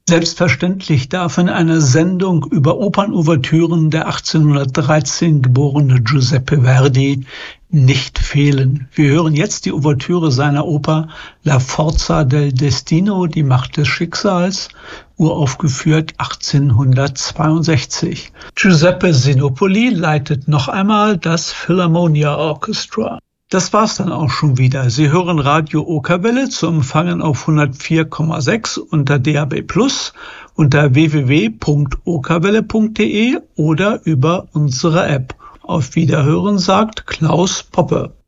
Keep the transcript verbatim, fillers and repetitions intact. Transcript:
Selbstverständlich darf in einer Sendung über Opernouvertüren der achtzehnhundertdreizehn geborene Giuseppe Verdi nicht fehlen. Wir hören jetzt die Ouvertüre seiner Oper La Forza del Destino, die Macht des Schicksals, uraufgeführt achtzehnhundertzweiundsechzig. Giuseppe Sinopoli leitet noch einmal das Philharmonia Orchestra. Das war's dann auch schon wieder. Sie hören Radio Okerwelle zu empfangen auf hundertvier Komma sechs unter D A B plus, unter w w w punkt okerwelle punkt de oder über unsere App. Auf Wiederhören sagt Klaus Poppe.